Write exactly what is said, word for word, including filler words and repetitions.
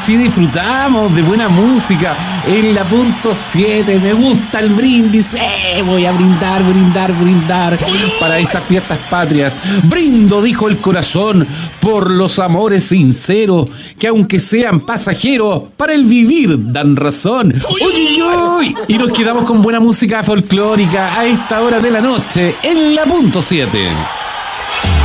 así disfrutamos de buena música en la punto siete. Me gusta el brindis. Eh, voy a brindar, brindar, brindar para estas fiestas patrias. Brindo, dijo el corazón, por los amores sinceros, que aunque sean pasajeros, para el vivir dan razón. ¡Uy, uy, uy! Y nos quedamos con buena música folclórica a esta hora de la noche en la punto siete.